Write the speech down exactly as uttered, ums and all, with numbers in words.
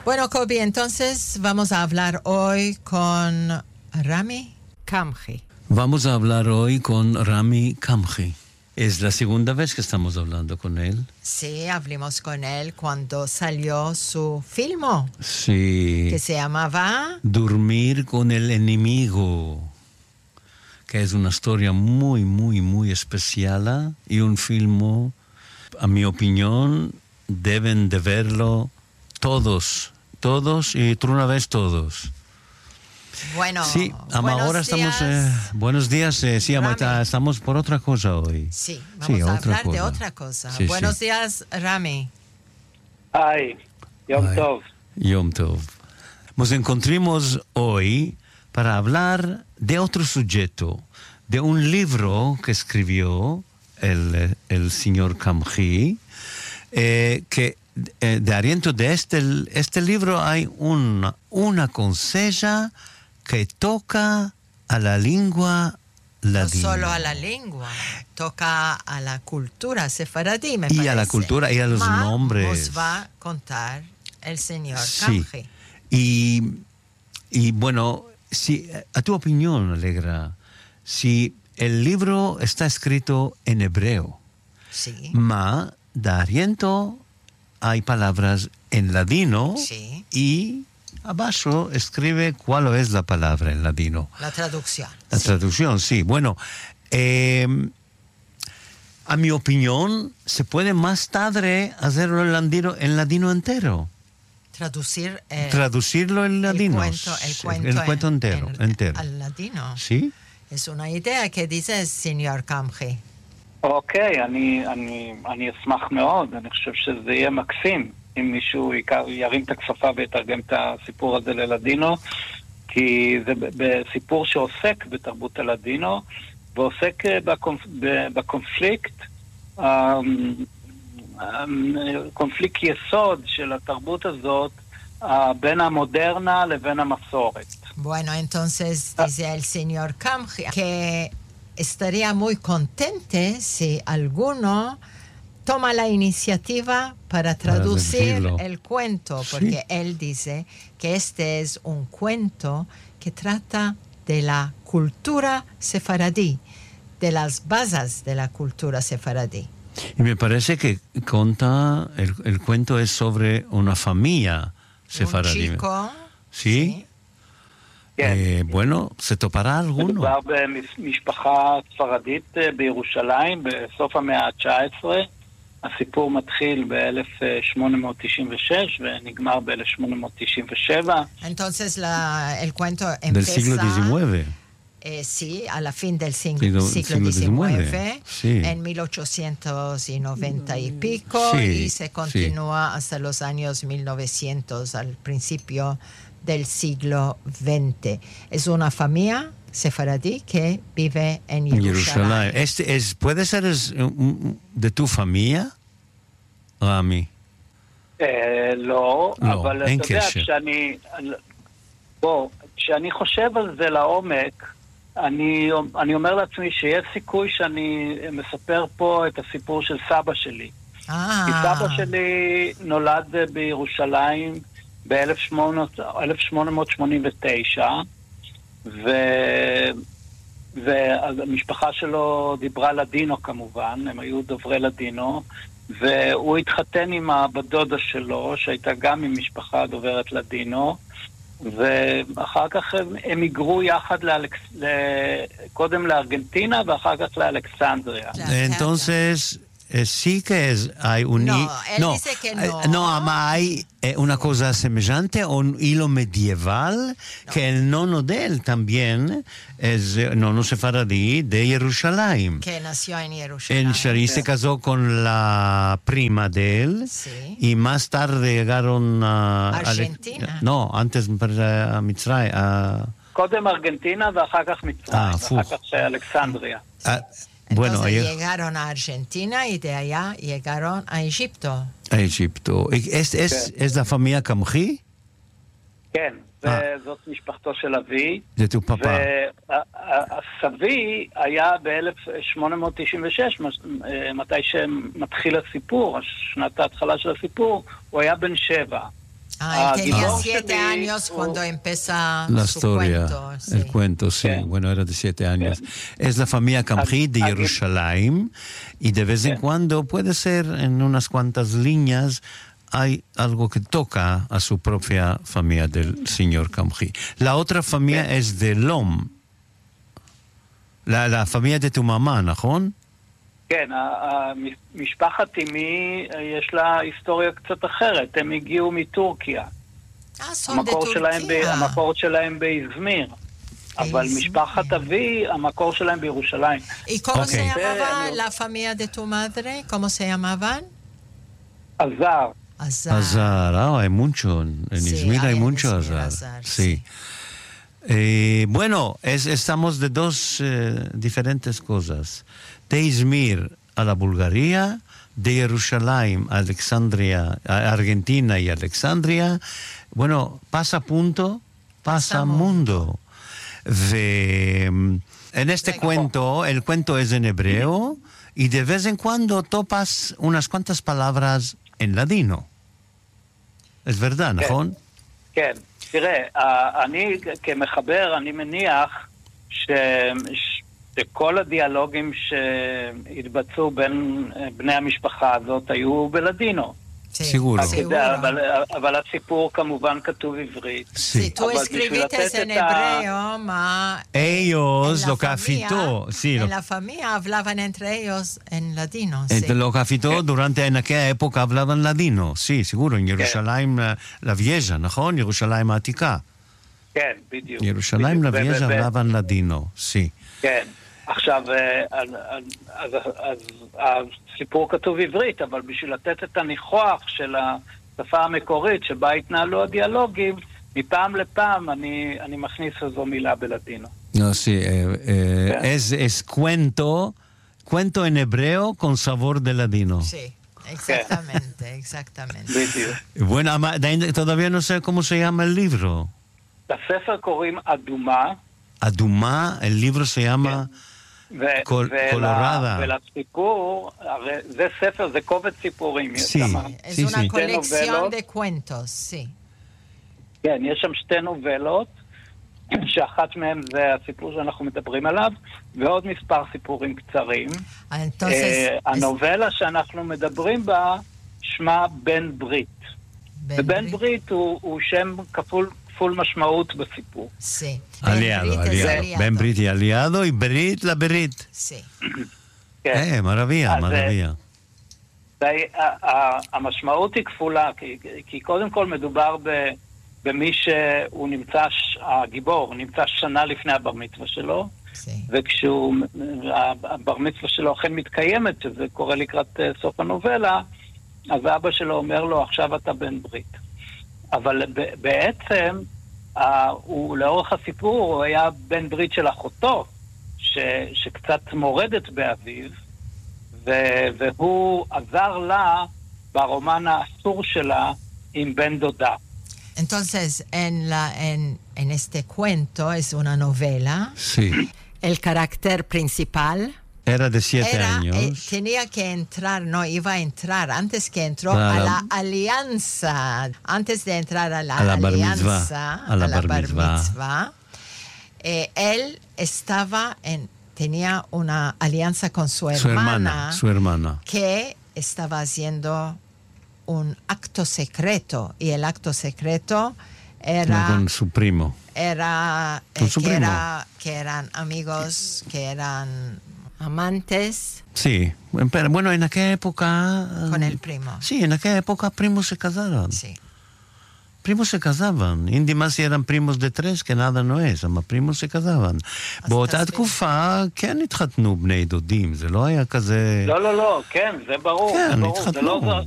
Bueno, Kobi, entonces vamos a hablar hoy con Rami Kamji. Vamos a hablar hoy con Rami Kamji. Es la segunda vez que estamos hablando con él. Sí, hablamos con él cuando salió su filmo. Sí. Que se llamaba Dormir con el enemigo. Que es una historia muy, muy, muy especial. Y un filme, a mi opinión, deben de verlo todos. Todos y por una vez todos. Bueno, sí, ahora estamos eh, buenos días, eh, sí, Rami. Estamos por otra cosa hoy. Sí, vamos sí, a hablar cosa. de otra cosa. Sí, buenos sí. días, Rami. Ay, Yom Ay. Tov. Yom Tov. Nos encontramos hoy para hablar de otro sujeto, de un libro que escribió el, el señor Kamji, eh, que eh, de aliento de este, este libro hay una, una conseja que toca a la lengua ladina. No solo a la lengua, toca a la cultura sefaradí, me y parece. Y a la cultura y a los Ma nombres. Nos va a contar el señor sí. Kamji. Y, y bueno, si, a tu opinión, Alegra, si el libro está escrito en hebreo, sí. ma da aliento hay palabras en ladino sí. y abajo escribe cuál es la palabra en ladino. La traducción. La sí. traducción, sí. Bueno, eh, a mi opinión, se puede más tarde hacerlo en ladino, en ladino entero. Traducir el, Traducirlo en ladino. El cuento, el cuento, el cuento en, entero, en, entero. Al ladino. Sí. Es una idea que dice el señor Kamji. אוקיי, אני, אני, אני אשמח מאוד, אני חושב שזה יהיה מקסים אם מישהו ירים את הכפפה ויתרגם את הסיפור הזה ללדינו, כי זה בסיפור שעוסק בתרבות הלדינו, ועוסק בקונפ, בקונפליקט, קונפליקט יסוד של התרבות הזאת, בין המודרנה לבין המסורת. Bueno, entonces dice el señor Kamji que estaría muy contente si alguno toma la iniciativa para traducir para el cuento, porque sí. él dice que este es un cuento que trata de la cultura sefaradí, de las bases de la cultura sefaradí. Y me parece que conta, el, el cuento es sobre una familia sefaradí. Un chico. ¿Sí? sí. Eh, bueno, ¿se topará alguno? מדובר במשפחה ספרדית בירושלים בסוף המאה ה-תשע עשרה. הסיפור מתחיל ב-אלף שמונה מאות תשעים ושש ונגמר ב-אלף שמונה מאות תשעים ושבע. Entonces la, el cuento empieza... Del siglo diecinueve. Eh, sí, a la fin del siglo, siglo, siglo diecinueve, sí. en mil ochocientos noventa y pico, sí, y se continúa sí. hasta los años mil novecientos, al principio del siglo veinte. Es una familia sefaradí que vive en Jerusalén. Este es, ¿puede ser es, de tu familia, Rami? Eh, לא, לא, אבל אין אתה יודע, קשר. כשאני, בוא, כשאני חושב על זה לעומק, אני, אני אומר לעצמי שיש סיכוי שאני מספר פה את הסיפור של סבא שלי. אה. כי סבא שלי נולד בירושלים ב-אלף שמונה מאות שמונים ותשע, ו... והמשפחה שלו דיברה לדינו כמובן, הם היו דוברי לדינו, והוא התחתן עם הבדודה שלו, שהייתה גם עם משפחה דוברת לדינו, ואחר כך הם, הם היגרו יחד לאלכס... קודם לארגנטינה ואחר כך לאלכסנדריה. Entonces... Eh, sí que es, hay un... No, él no, dice que no. Eh, no, ma hay eh, una cosa semejante, un hilo medieval, no. Que el nono de él también es eh, nono sefaradí de Jerusalén. Que nació en Jerusalén. En Shari se casó con la prima de él, sí. Y más tarde llegaron a... Argentina. A, no, antes a Mitzray, a... קודם ארגנטינה ואחר כך מצרים, ואחר כך אלכסנדריה. Bueno, Entonces ahí... llegaron a Argentina y de allá llegaron a Egipto. A Egipto. ¿Es, es, ¿Es la familia Kamji? כן, וזאת משפחתו של אבי. זה tu פאפה. והסבי היה ב-אלף שמונה מאות תשעים ושש, מתי שמתחיל הסיפור, שנת ההתחלה של הסיפור, הוא היה בן שבע. Ah, él tenía siete años cuando empieza la su historia, cuento. Sí. el cuento, sí. Bien. Bueno, era de siete años. Bien. Es la familia Kamchi de Aquí- Jerusalén y de vez en Bien. cuando puede ser en unas cuantas líneas hay algo que toca a su propia familia del señor Kamchi. La otra familia Bien. es de Lom. La, la familia de tu mamá, נכון? כן, ה- ה- משפחת אמי, יש לה היסטוריה קצת אחרת. הם הגיעו מטורקיה. Ah, son de המקור שלהם, ב, Turquía. המקור שלהם באזמיר. אבל באזמיר. משפחת אבי, המקור שלהם בירושלים. ¿Y cómo se Ok. llamaba Sí, la familia de tu madre? ¿Cómo se llamaban? עזר. Azar. Azar, ah, hay mucho. En Sí, Izmir hay hay en mucho Izmir azar. azar, Sí. sí. Eh, bueno, es- estamos de dos eh, diferentes cosas. De Izmir a la Bulgaria, de Jerusalén a Alexandria, a Argentina y Alexandria. Bueno, pasa punto, pasa Pasa mundo. Ve, en este Venga. cuento, el cuento es en hebreo y de vez en cuando topas unas cuantas palabras en ladino. Es verdad, ¿no? כן, תראה, ה- אני כמחבר, אני מניח ש... ש- שכל הדיאלוגים שהתבצעו בין אה, בני המשפחה הזאת היו בלדינו. Sí, Seguro. אתה יודע, אבל, אבל הסיפור כמובן כתוב עברית. Sí, tú אבל בשביל escribiste לתת en את ה- hebreo, ma Ellos, en lo la que familia- afitó, sí, lo, en la familia hablaban entre ellos en ladino. eh, Sí. lo que afitó durante en aquella época hablaban ladino, sí, seguro, en Jerusalén la, la vieja, ¿no? Jerusalén Atica. כן, בדיוק. Jerusalén la בדיוק. ו- vieja ו- ו- hablaban ladino, sí. כן. עכשיו, אה, אז, אז, אז הסיפור כתוב עברית, אבל בשביל לתת את הניחוח של השפה המקורית שבה התנהלו הדיאלוגים, מפעם לפעם אני, אני מכניס איזו מילה בלדינו. No, sí, eh, eh, Yeah. es, es cuento, cuento en hebreo con sabor de ladino. Sí, exactamente, exactamente. בדיוק. Bueno, ama- de- todavía no sé cómo se llama el libro. לספר קוראים אדומה, Adumá, el libro se llama... ו- קול- ול- קולורדה. ולסיפור, הרי זה ספר, זה קובץ סיפורים. יש Sí. שם. Es Sí, una sí. colección novelas. de cuentos, sí. כן, יש שם שתי נובלות, שאחת מהן זה הסיפור שאנחנו מדברים עליו, ועוד מספר סיפורים קצרים. Entonces, אה, es- הנובלה שאנחנו מדברים בה, שמה בן ברית. Ben ובן Brit- ברית הוא, הוא שם כפול, כפול משמעות בסיפור. Sí. Aliado, Brit es aliado. Ben Brit y aliado y Brit la Brit. Sí. כן. Eh, maravilla, אז, maravilla. וה- ה- ה- המשמעות היא כפולה, כי, כי קודם כל מדובר ב, במי שהוא נמצא, ש- הגיבור, הוא נמצא שנה לפני הבר מצווה שלו, Sí. וכשהוא, הבר מצווה שלו אכן מתקיימת, שזה קורה לקראת אה, סוף הנובלה, אז אבא שלו אומר לו, עכשיו אתה בן ברית. אבל ב- בעצם, אה, הוא, לאורך הסיפור, הוא היה בן ברית של אחותו, ש, שקצת מורדת באביו, ו- והוא עזר לה ברומן האסור שלה עם בן דודה. Entonces, en, la, en, en este cuento es una novela. Sí. El carácter principal Era de siete era, años. eh, tenía que entrar, no, iba a entrar antes que entró Claro. a la alianza, antes de entrar a la, A la bar alianza, mitzvah, a la bar mitzvah. mitzvah, eh, él estaba en, tenía una alianza con su hermana, su hermana, su hermana. que estaba haciendo un acto secreto, y el acto secreto era Con su primo. era Con eh, su que, primo. era que eran amigos, que eran amantes Sí. Pero bueno, en aquella época... con el primo. Sí, en aquella época primos se casaban. Sí. primos se casaban. אם más si eran primos de tres, que nada no es, אבל primos se casaban. באותה תסביר. תקופה כן התחתנו בני דודים, זה לא היה כזה... לא, לא, לא, כן, זה ברור. כן, זה ברור. זה לא, התחתנו.